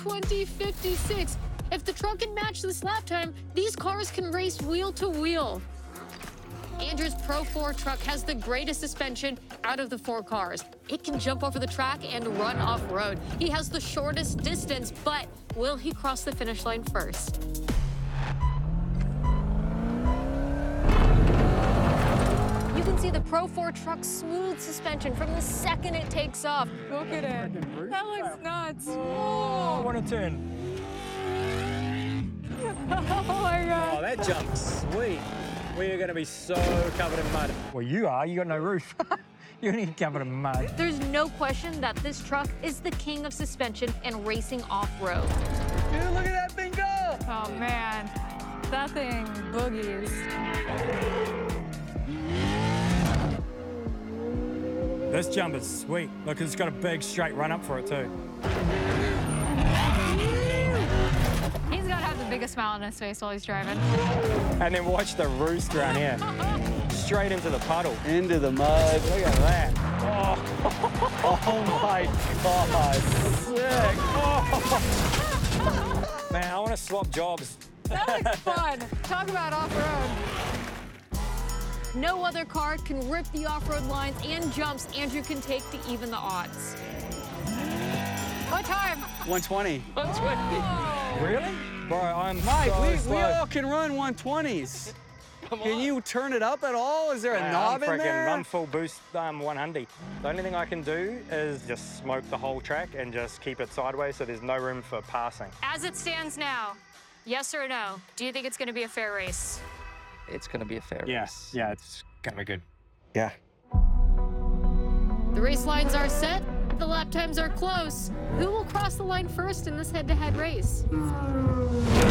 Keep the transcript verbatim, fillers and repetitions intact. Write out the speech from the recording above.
twenty fifty-six. If the truck can match this lap time, these cars can race wheel to wheel. Andrew's Pro four truck has the greatest suspension out of the four cars. It can jump over the track and run off-road. He has the shortest distance, but will he cross the finish line first? You can see the Pro four truck's smooth suspension from the second it takes off. Look at it. That looks nuts. Oh, I want to turn. Oh my God. Oh, that jump's sweet. We are going to be so covered in mud. Well, you are. You got no roof. You're going to get covered in mud. There's no question that this truck is the king of suspension and racing off-road. Dude, look at that thing go. Oh man, that thing boogies. This jump is sweet. Look, it's got a big straight run up for it too. He's got to have the biggest smile on his face while he's driving. And then watch the roost run here. Straight into the puddle. Into the mud. Look at that. Oh, oh my God. Sick. Oh. Man, I want to swap jobs. That looks fun. Talk about off-road. No other car can rip the off-road lines and jumps Andrew can take to even the odds. What time? one twenty. one twenty. Really? Bro, I'm Mike, so we, slow. we all can run one twenties. Can you turn it up at all? Is there a Man, knob I'm in freaking there? run full boost um, one hundred. The only thing I can do is just smoke the whole track and just keep it sideways so there's no room for passing. As it stands now, yes or no, do you think it's going to be a fair race? It's going to be a fair Yes, race. yeah, it's gonna be good. Yeah. The race lines are set, the lap times are close. Who will cross the line first in this head-to-head race?